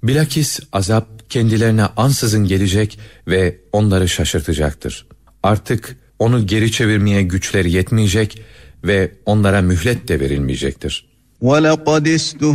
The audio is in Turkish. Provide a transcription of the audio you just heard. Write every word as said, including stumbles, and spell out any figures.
Bilakis azap kendilerine ansızın gelecek ve onları şaşırtacaktır. Artık onu geri çevirmeye güçleri yetmeyecek ve onlara mühlet de verilmeyecektir. وَلَقَدْ